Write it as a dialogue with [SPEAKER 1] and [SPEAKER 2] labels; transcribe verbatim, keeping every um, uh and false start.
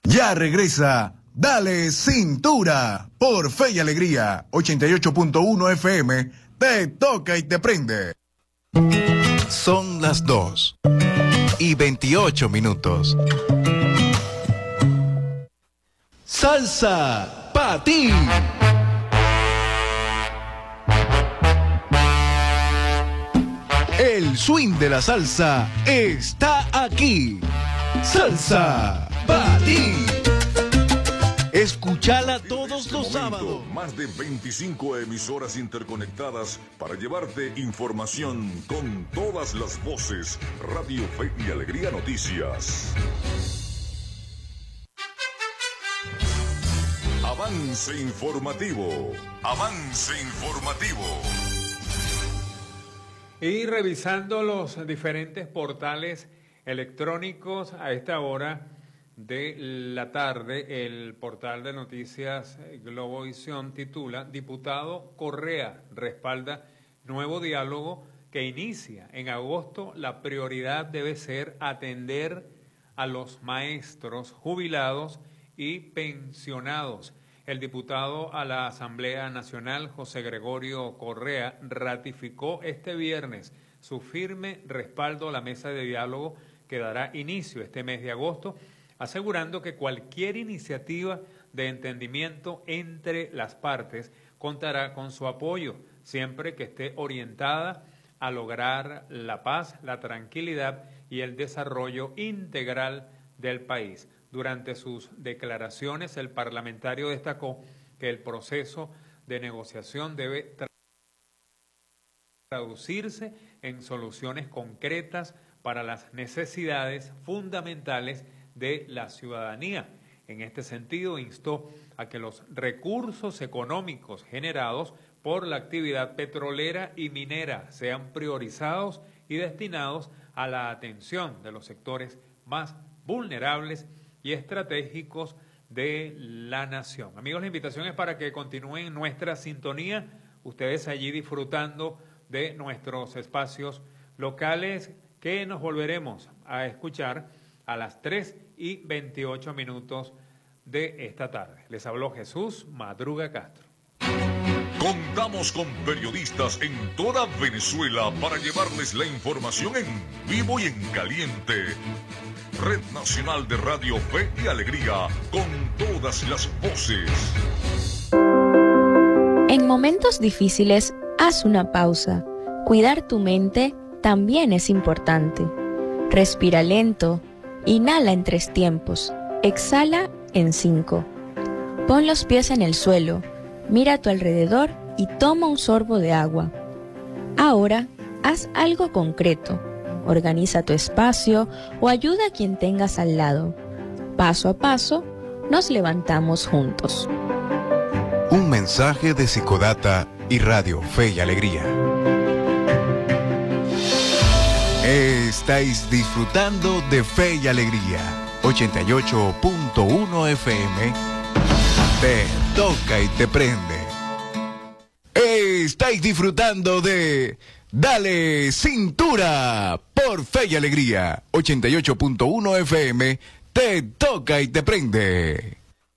[SPEAKER 1] Ya regresa Dale Cintura por Fe y Alegría, ochenta y ocho punto uno F M, te toca y te prende.
[SPEAKER 2] Son las dos y veintiocho minutos. Salsa pa' ti. El swing de la salsa está aquí. Salsa pa' ti. Escúchala todos
[SPEAKER 3] este
[SPEAKER 2] los
[SPEAKER 3] momento,
[SPEAKER 2] sábados.
[SPEAKER 3] Más de veinticinco emisoras interconectadas para llevarte información con todas las voces. Radio Fe y Alegría Noticias. Avance informativo. Avance informativo.
[SPEAKER 4] Y revisando los diferentes portales electrónicos a esta hora de la tarde, el portal de noticias Globovisión titula: Diputado Correa respalda nuevo diálogo que inicia en agosto. La prioridad debe ser atender a los maestros jubilados y pensionados. El diputado a la Asamblea Nacional, José Gregorio Correa, ratificó este viernes su firme respaldo a la mesa de diálogo que dará inicio este mes de agosto, asegurando que cualquier iniciativa de entendimiento entre las partes contará con su apoyo, siempre que esté orientada a lograr la paz, la tranquilidad y el desarrollo integral del país. Durante sus declaraciones, el parlamentario destacó que el proceso de negociación debe traducirse en soluciones concretas para las necesidades fundamentales de la ciudadanía. En este sentido, instó a que los recursos económicos generados por la actividad petrolera y minera sean priorizados y destinados a la atención de los sectores más vulnerables y estratégicos de la nación. Amigos, la invitación es para que continúen nuestra sintonía, ustedes allí disfrutando de nuestros espacios locales, que nos volveremos a escuchar a las tres y veintiocho minutos de esta tarde. Les habló Jesús Madruga Castro.
[SPEAKER 3] Contamos con periodistas en toda Venezuela para llevarles la información en vivo y en caliente. Red Nacional de Radio Fe y Alegría, con todas las voces.
[SPEAKER 5] En momentos difíciles, haz una pausa. Cuidar tu mente también es importante. Respira lento, inhala en tres tiempos, exhala en cinco. Pon los pies en el suelo, mira a tu alrededor y toma un sorbo de agua. Ahora, haz algo concreto. Organiza tu espacio o ayuda a quien tengas al lado. Paso a paso, nos levantamos juntos.
[SPEAKER 2] Un mensaje de Psicodata y Radio Fe y Alegría. Estáis disfrutando de Fe y Alegría, ochenta y ocho punto uno F M. Te toca y te prende. Estáis disfrutando de Dale Cintura por Fe y Alegría, ochenta y ocho punto uno F M. Te toca y te prende.